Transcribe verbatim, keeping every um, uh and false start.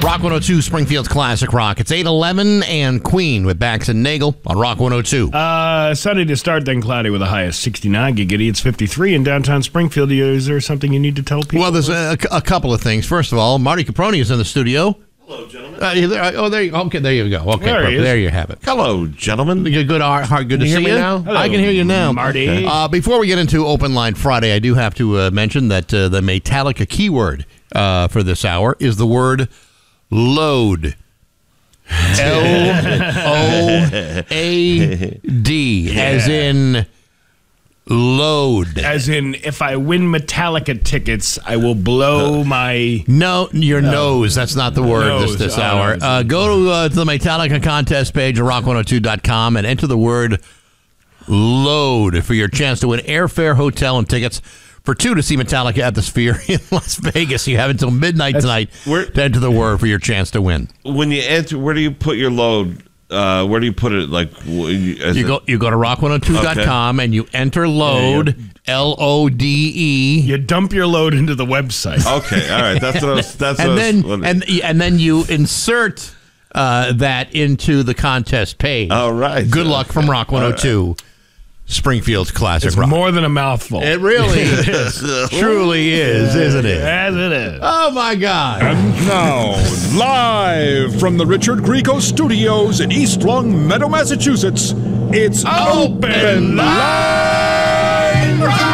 Rock one oh two, Springfield's Classic Rock. It's eight eleven and Queen with Bax and Nagel on Rock one oh two. Uh, sunny to start, then cloudy with a high of sixty-nine. Giggity, it's fifty-three in downtown Springfield. Is there something you need to tell people? Well, there's a, a couple of things. First of all, Marty Caproni is in the studio. Hello, gentlemen. Uh, there, oh, there you go. Okay, there you go. Okay, There he perfect. is. There you have it. Hello, gentlemen. Good, good, heart, heart, good Can to you see hear me you. now? Hello, I can hear you now, Marty. Okay. Uh, before we get into Open Line Friday, I do have to uh, mention that uh, the Metallica keyword uh, for this hour is the word load. L O A D, as in load. As in, if I win Metallica tickets, I will blow my... No, your nose. That's not the word Nose. this, this Oh, hour. no. Uh, go to, uh, to the Metallica contest page at rock one oh two dot com and enter the word load for your chance to win airfare, hotel, and tickets for two to see Metallica at the Sphere in Las Vegas. You have until midnight tonight where- to enter the word for your chance to win. When you enter, where do you put your load? Uh, where do you put it? Like wh- you, as You it- go you go to rock one oh two dot com and you enter load, L O D E. You dump your load into the website. Okay, all right. That's what I was. That's and what then I was wondering. and and then you insert uh, that into the contest page. All right. Good luck from Rock one oh two, Springfield's Classic It's Rock. more than a mouthful. It really is. Truly is, isn't it? As it is. Oh my God! Now, live from the Richard Grieco Studios in East Long Meadow, Massachusetts, it's Open Line